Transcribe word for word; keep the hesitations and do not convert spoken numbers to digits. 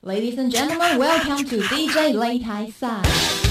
Ladies and gentlemen, welcome to D J 擂台赛。